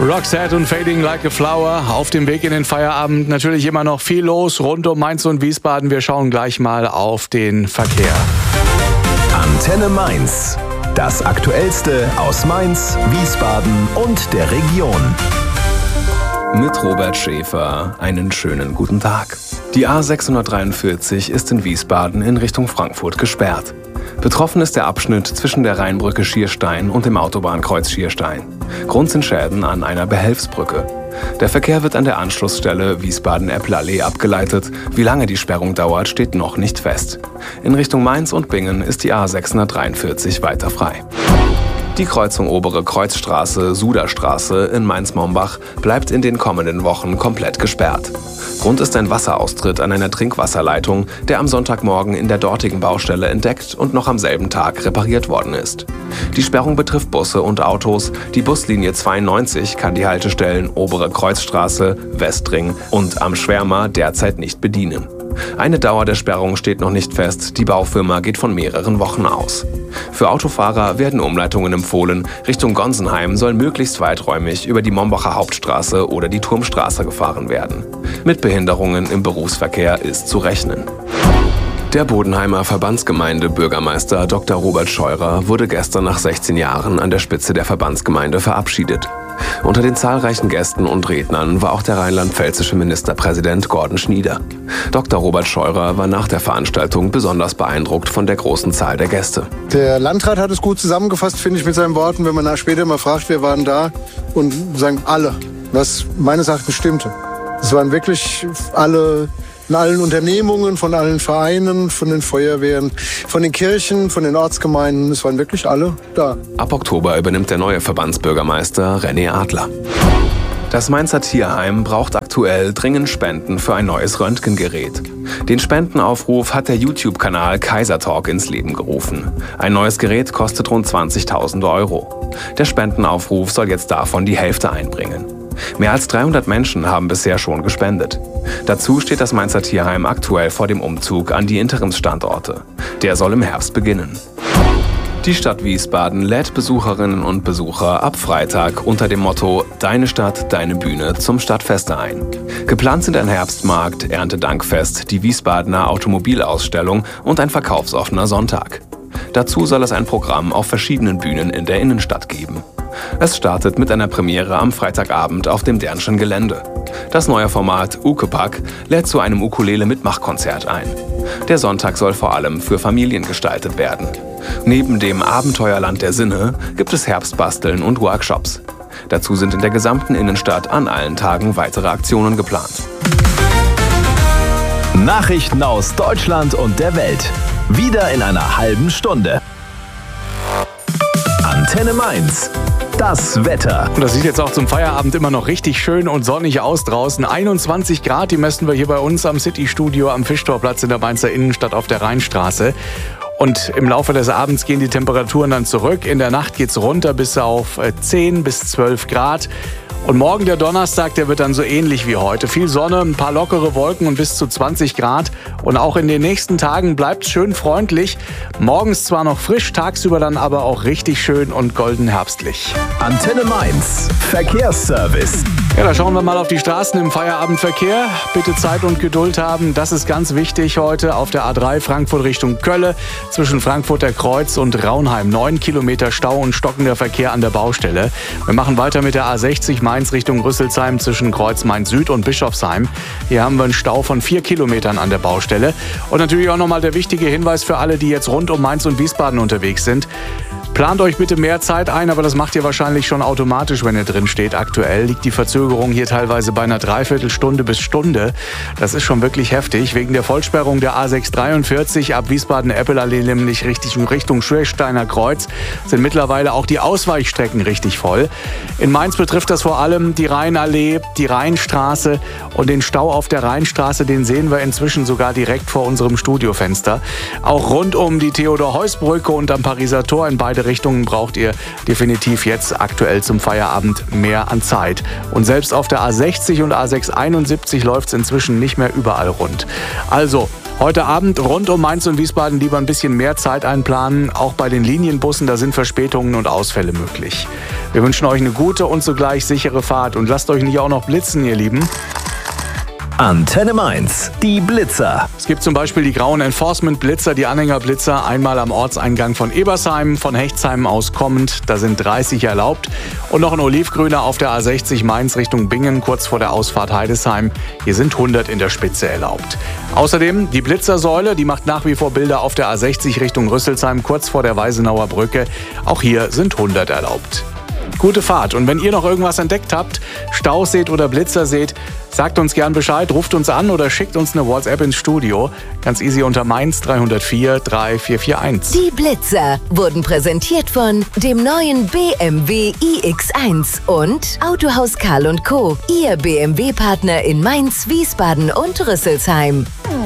Roxette und Fading Like a Flower auf dem Weg in den Feierabend. Natürlich immer noch viel los rund um Mainz und Wiesbaden. Wir schauen gleich mal auf den Verkehr. Antenne Mainz. Das Aktuellste aus Mainz, Wiesbaden und der Region. Mit Robert Schäfer einen schönen guten Tag. Die A643 ist in Wiesbaden in Richtung Frankfurt gesperrt. Betroffen ist der Abschnitt zwischen der Rheinbrücke Schierstein und dem Autobahnkreuz Schierstein. Grund sind Schäden an einer Behelfsbrücke. Der Verkehr wird an der Anschlussstelle Wiesbaden-Eppler-Allee abgeleitet. Wie lange die Sperrung dauert, steht noch nicht fest. In Richtung Mainz und Bingen ist die A643 weiter frei. Die Kreuzung Obere Kreuzstraße-Suderstraße in Mainz-Mombach bleibt in den kommenden Wochen komplett gesperrt. Grund ist ein Wasseraustritt an einer Trinkwasserleitung, der am Sonntagmorgen in der dortigen Baustelle entdeckt und noch am selben Tag repariert worden ist. Die Sperrung betrifft Busse und Autos. Die Buslinie 92 kann die Haltestellen Obere Kreuzstraße, Westring und Am Schwärmer derzeit nicht bedienen. Eine Dauer der Sperrung steht noch nicht fest, die Baufirma geht von mehreren Wochen aus. Für Autofahrer werden Umleitungen empfohlen. Richtung Gonsenheim soll möglichst weiträumig über die Mombacher Hauptstraße oder die Turmstraße gefahren werden. Mit Behinderungen im Berufsverkehr ist zu rechnen. Der Bodenheimer Verbandsgemeinde Bürgermeister Dr. Robert Scheurer wurde gestern nach 16 Jahren an der Spitze der Verbandsgemeinde verabschiedet. Unter den zahlreichen Gästen und Rednern war auch der rheinland-pfälzische Ministerpräsident Gordon Schnieder. Dr. Robert Scheurer war nach der Veranstaltung besonders beeindruckt von der großen Zahl der Gäste. Der Landrat hat es gut zusammengefasst, finde ich, mit seinen Worten, wenn man später mal fragt, wer waren da, und sagen alle, was meines Erachtens stimmte. Es waren wirklich alle, in allen Unternehmungen, von allen Vereinen, von den Feuerwehren, von den Kirchen, von den Ortsgemeinden. Es waren wirklich alle da. Ab Oktober übernimmt der neue Verbandsbürgermeister René Adler. Das Mainzer Tierheim braucht aktuell dringend Spenden für ein neues Röntgengerät. Den Spendenaufruf hat der YouTube-Kanal Kaisertalk ins Leben gerufen. Ein neues Gerät kostet rund 20.000 Euro. Der Spendenaufruf soll jetzt davon die Hälfte einbringen. Mehr als 300 Menschen haben bisher schon gespendet. Dazu steht das Mainzer Tierheim aktuell vor dem Umzug an die Interimsstandorte. Der soll im Herbst beginnen. Die Stadt Wiesbaden lädt Besucherinnen und Besucher ab Freitag unter dem Motto »Deine Stadt, deine Bühne« zum Stadtfeste ein. Geplant sind ein Herbstmarkt, Erntedankfest, die Wiesbadener Automobilausstellung und ein verkaufsoffener Sonntag. Dazu soll es ein Programm auf verschiedenen Bühnen in der Innenstadt geben. Es startet mit einer Premiere am Freitagabend auf dem Dernschen Gelände. Das neue Format Ukepack lädt zu einem Ukulele-Mitmachkonzert ein. Der Sonntag soll vor allem für Familien gestaltet werden. Neben dem Abenteuerland der Sinne gibt es Herbstbasteln und Workshops. Dazu sind in der gesamten Innenstadt an allen Tagen weitere Aktionen geplant. Nachrichten aus Deutschland und der Welt. Wieder in einer halben Stunde. Antenne Mainz. Das Wetter. Und das sieht jetzt auch zum Feierabend immer noch richtig schön und sonnig aus draußen. 21 Grad, die messen wir hier bei uns am City-Studio am Fischtorplatz in der Mainzer Innenstadt auf der Rheinstraße. Und im Laufe des Abends gehen die Temperaturen dann zurück. In der Nacht geht's runter bis auf 10 bis 12 Grad. Und morgen, der Donnerstag, der wird dann so ähnlich wie heute. Viel Sonne, ein paar lockere Wolken und bis zu 20 Grad. Und auch in den nächsten Tagen bleibt es schön freundlich. Morgens zwar noch frisch, tagsüber dann aber auch richtig schön und golden herbstlich. Antenne Mainz. Verkehrsservice. Ja, da schauen wir mal auf die Straßen im Feierabendverkehr. Bitte Zeit und Geduld haben. Das ist ganz wichtig heute auf der A3 Frankfurt Richtung Kölle. Zwischen Frankfurter Kreuz und Raunheim. 9 Kilometer Stau und stockender Verkehr an der Baustelle. Wir machen weiter mit der A60 Mainz Richtung Rüsselsheim zwischen Kreuz Mainz Süd und Bischofsheim. Hier haben wir einen Stau von 4 Kilometern an der Baustelle. Und natürlich auch nochmal der wichtige Hinweis für alle, die jetzt rund um Mainz und Wiesbaden unterwegs sind. Plant euch bitte mehr Zeit ein, aber das macht ihr wahrscheinlich schon automatisch, wenn ihr drin steht. Aktuell liegt die Verzögerung hier teilweise bei einer Dreiviertelstunde bis Stunde. Das ist schon wirklich heftig. Wegen der Vollsperrung der A643 ab Wiesbaden-Eppler-Allee nämlich Richtung Schiersteiner Kreuz sind mittlerweile auch die Ausweichstrecken richtig voll. In Mainz betrifft das vor allem die Rheinallee, die Rheinstraße und den Stau auf der Rheinstraße. Den sehen wir inzwischen sogar direkt vor unserem Studiofenster. Auch rund um die Theodor-Heuss-Brücke und am Pariser Tor in beide Richtungen braucht ihr definitiv jetzt aktuell zum Feierabend mehr an Zeit. Und selbst auf der A60 und A671 läuft es inzwischen nicht mehr überall rund. Also Heute Abend rund um Mainz und Wiesbaden lieber ein bisschen mehr Zeit einplanen. Auch bei den Linienbussen, da sind Verspätungen und Ausfälle möglich. Wir wünschen euch eine gute und zugleich sichere Fahrt. Und lasst euch nicht auch noch blitzen, ihr Lieben. Antenne Mainz, die Blitzer. Es gibt zum Beispiel die grauen Enforcement-Blitzer, die Anhängerblitzer, einmal am Ortseingang von Ebersheim, von Hechtsheim aus kommend, da sind 30 erlaubt. Und noch ein olivgrüner auf der A60 Mainz Richtung Bingen, kurz vor der Ausfahrt Heidesheim. Hier sind 100 in der Spitze erlaubt. Außerdem die Blitzersäule, die macht nach wie vor Bilder auf der A60 Richtung Rüsselsheim, kurz vor der Weisenauer Brücke. Auch hier sind 100 erlaubt. Gute Fahrt. Und wenn ihr noch irgendwas entdeckt habt, Staus seht oder Blitzer seht, sagt uns gern Bescheid, ruft uns an oder schickt uns eine WhatsApp ins Studio. Ganz easy unter Mainz 304 3441. Die Blitzer wurden präsentiert von dem neuen BMW iX1 und Autohaus Karl & Co., Ihr BMW-Partner in Mainz, Wiesbaden und Rüsselsheim.